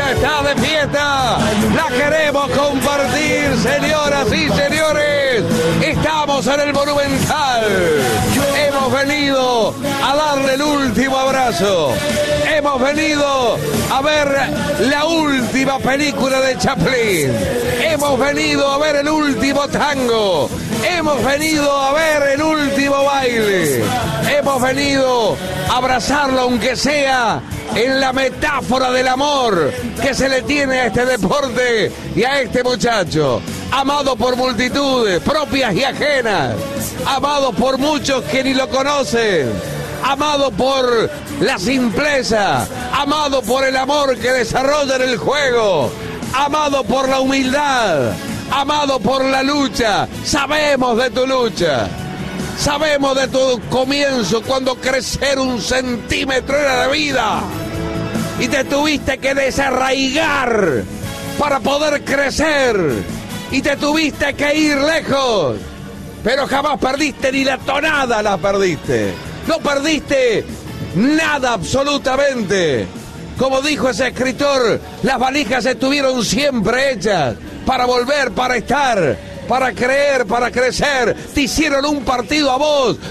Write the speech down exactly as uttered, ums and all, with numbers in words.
está de fiesta. La queremos compartir, señoras y señores. Estamos en el Monumental. Hemos venido a darle el último abrazo. Hemos venido a ver la última película de Chaplin. Hemos venido a ver el último tango. Hemos venido a ver el último baile. Hemos venido a abrazarlo, aunque sea en la metáfora del amor que se le tiene a este deporte y a este muchacho. Amado por multitudes, propias y ajenas. Amado por muchos que ni lo conocen. Amado por la simpleza. Amado por el amor que desarrolla en el juego. Amado por la humildad. Amado por la lucha. Sabemos de tu lucha. Sabemos de tu comienzo cuando crecer un centímetro era de vida. Y te tuviste que desarraigar para poder crecer. Y te tuviste que ir lejos. Pero jamás perdiste ni la tonada la perdiste. No perdiste nada absolutamente. Como dijo ese escritor, las valijas estuvieron siempre hechas para volver, para estar, para creer, para crecer. Te hicieron un partido a vos.